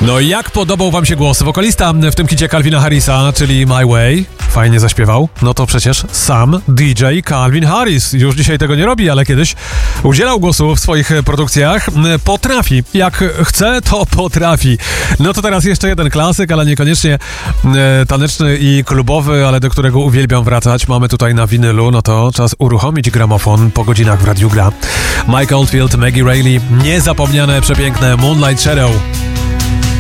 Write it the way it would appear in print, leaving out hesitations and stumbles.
No i jak podobał wam się głos wokalista w tym hicie Calvina Harrisa, czyli My Way? Fajnie zaśpiewał. No to przecież sam DJ Calvin Harris. Już dzisiaj tego nie robi, ale kiedyś udzielał głosu w swoich produkcjach. Potrafi. Jak chce, to potrafi. No to teraz jeszcze jeden klasyk, ale niekoniecznie taneczny i klubowy, ale do którego uwielbiam wracać. Mamy tutaj na winylu, no to czas uruchomić gramofon po godzinach w Radiu Gra. Mike Oldfield, Maggie Reilly, niezapomniane, przepiękne Moonlight Shadow.